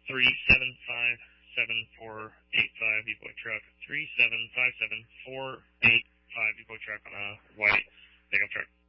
3757-485 Evo truck. 3757-485 Evo truck on a white pickup truck.